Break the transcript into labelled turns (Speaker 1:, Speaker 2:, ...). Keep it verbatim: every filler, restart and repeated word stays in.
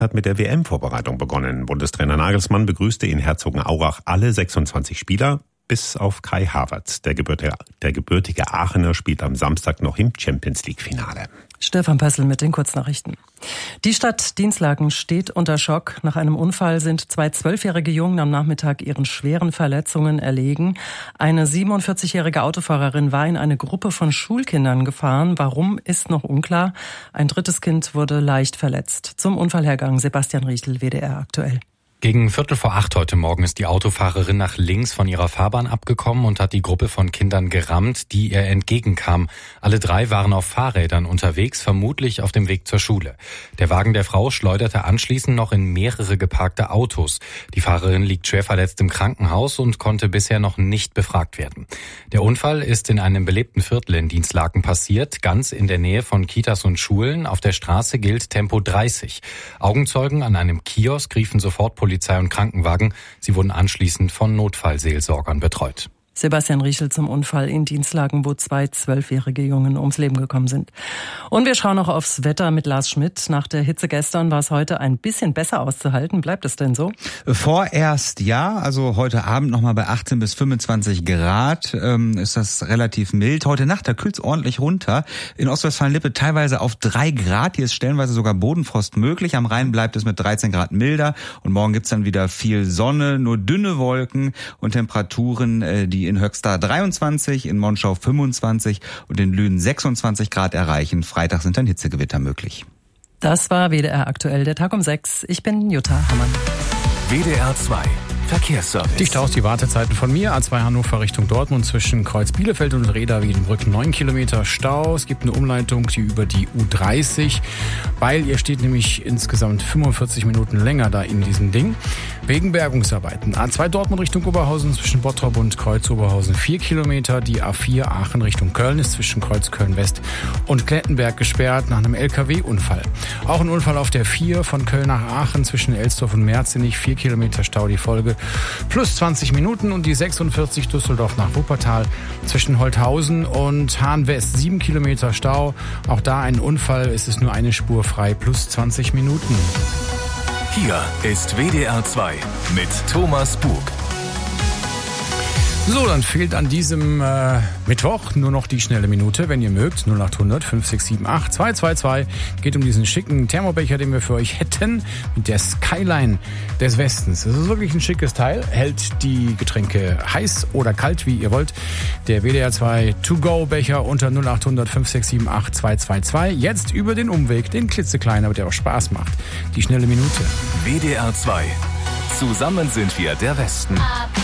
Speaker 1: Hat mit der W M-Vorbereitung begonnen. Bundestrainer Nagelsmann begrüßte in Herzogenaurach alle sechsundzwanzig Spieler, bis auf Kai Havertz. Der gebürtige, der gebürtige Aachener spielt am Samstag noch im Champions-League-Finale.
Speaker 2: Stefan Pössl mit den Kurznachrichten. Die Stadt Dinslaken steht unter Schock. Nach einem Unfall sind zwei zwölfjährige Jungen am Nachmittag ihren schweren Verletzungen erlegen. Eine siebenundvierzigjährige Autofahrerin war in eine Gruppe von Schulkindern gefahren. Warum, ist noch unklar. Ein drittes Kind wurde leicht verletzt. Zum Unfallhergang Sebastian Riechel, W D R aktuell.
Speaker 3: Gegen Viertel vor acht heute Morgen ist die Autofahrerin nach links von ihrer Fahrbahn abgekommen und hat die Gruppe von Kindern gerammt, die ihr entgegenkam. Alle drei waren auf Fahrrädern unterwegs, vermutlich auf dem Weg zur Schule. Der Wagen der Frau schleuderte anschließend noch in mehrere geparkte Autos. Die Fahrerin liegt schwer verletzt im Krankenhaus und konnte bisher noch nicht befragt werden. Der Unfall ist in einem belebten Viertel in Dinslaken passiert, ganz in der Nähe von Kitas und Schulen. Auf der Straße gilt Tempo dreißig. Augenzeugen an einem Kiosk riefen sofort Polizei Polizei und Krankenwagen. Sie wurden anschließend von Notfallseelsorgern betreut.
Speaker 2: Sebastian Riechel zum Unfall in Dinslaken, wo zwei zwölfjährige Jungen ums Leben gekommen sind. Und wir schauen noch aufs Wetter mit Lars Schmidt. Nach der Hitze gestern war es heute ein bisschen besser auszuhalten. Bleibt es denn so?
Speaker 4: Vorerst ja, also heute Abend nochmal bei achtzehn bis fünfundzwanzig Grad ähm, ist das relativ mild. Heute Nacht, da kühlt es ordentlich runter. In Ostwestfalen-Lippe teilweise auf drei Grad. Hier ist stellenweise sogar Bodenfrost möglich. Am Rhein bleibt es mit dreizehn Grad milder. Und morgen gibt's dann wieder viel Sonne, nur dünne Wolken und Temperaturen, äh, die in Höxter dreiundzwanzig, in Monschau fünfundzwanzig und in Lünen sechsundzwanzig Grad erreichen. Freitag sind dann Hitzegewitter möglich.
Speaker 2: Das war W D R aktuell, der Tag um sechs. Ich bin Jutta Hammann.
Speaker 5: W D R zwei Verkehrsservice.
Speaker 6: Die Staus, die Wartezeiten von mir. A zwei Hannover Richtung Dortmund zwischen Kreuz Bielefeld und Reda Wiedenbrück neun Kilometer Stau. Es gibt eine Umleitung, die über die U dreißig, weil ihr steht nämlich insgesamt fünfundvierzig Minuten länger da in diesem Ding. Wegen Bergungsarbeiten. A zwei Dortmund Richtung Oberhausen zwischen Bottrop und Kreuz Oberhausen vier Kilometer. Die A vier Aachen Richtung Köln ist zwischen Kreuz Köln West und Klettenberg gesperrt nach einem L K W-Unfall. Auch ein Unfall auf der vier von Köln nach Aachen zwischen Elsdorf und Merzenich. vier Kilometer Stau die Folge. Plus zwanzig Minuten. Und die sechsundvierzig Düsseldorf nach Wuppertal zwischen Holthausen und Hahn West. sieben Kilometer Stau. Auch da ein Unfall. Es ist nur eine Spur frei. Plus zwanzig Minuten.
Speaker 5: Hier ist W D R zwei mit Thomas Bug.
Speaker 6: So, dann fehlt an diesem äh, Mittwoch nur noch die schnelle Minute, wenn ihr mögt. null acht hundert fünf sechs sieben acht zwei zwei zwei. Geht um diesen schicken Thermobecher, den wir für euch hätten, mit der Skyline des Westens. Das ist wirklich ein schickes Teil. Hält die Getränke heiß oder kalt, wie ihr wollt. Der W D R zwei To-Go-Becher unter null acht hundert fünf sechs sieben acht zwei zwei zwei. Jetzt über den Umweg, den klitzekleinen, aber der auch Spaß macht. Die schnelle Minute.
Speaker 5: W D R zwei. Zusammen sind wir der Westen.